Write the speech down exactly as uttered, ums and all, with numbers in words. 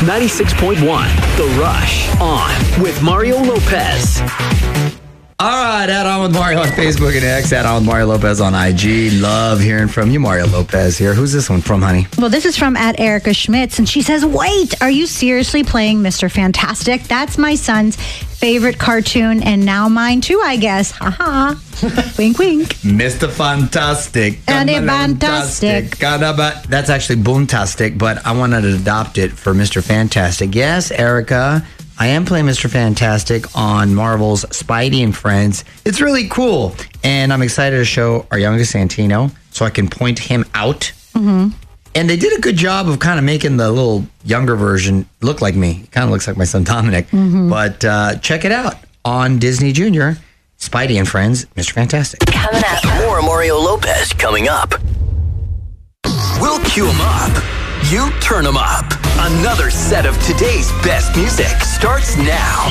ninety-six point one, The Rush, on with Mario Lopez. All right, add on with Mario on Facebook and X, add on with Mario Lopez on I G. Love hearing from you, Mario Lopez here. Who's this one from, honey? Well, this is from at Erica Schmitz, and she says, wait, are you seriously playing Mister Fantastic? That's my son's favorite cartoon, and now mine too, I guess. Ha ha. Wink, wink. Mister Fantastic. And a fantastic. That's actually Boontastic, but I wanted to adopt it for Mister Fantastic. Yes, Erica, I am playing Mister Fantastic on Marvel's Spidey and Friends. It's really cool, and I'm excited to show our youngest Santino so I can point him out. Mm-hmm. And they did a good job of kind of making the little younger version look like me. It kind of looks like my son Dominic. Mm-hmm. But uh, check it out on Disney Junior. Spidey and Friends, Mister Fantastic. Coming up. More Mario Lopez coming up. We'll cue him up. You turn him up. Another set of today's best music starts now.